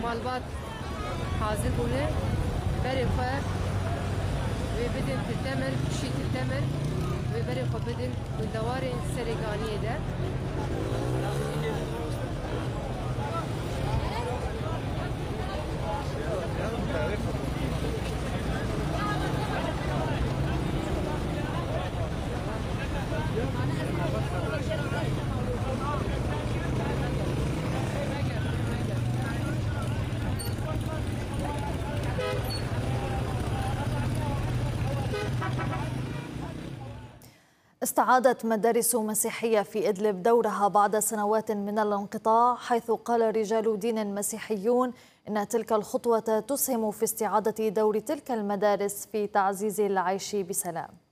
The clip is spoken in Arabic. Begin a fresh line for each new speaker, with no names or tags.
مالبات حاضر بونه برای خود و بدن تتمر شی تتمر و برای خود بدن دوار سرگانیه ده
استعادت مدارس مسيحية في إدلب دورها بعد سنوات من الانقطاع، حيث قال رجال دين مسيحيون إن تلك الخطوة تسهم في استعادة دور تلك المدارس في تعزيز العيش بسلام.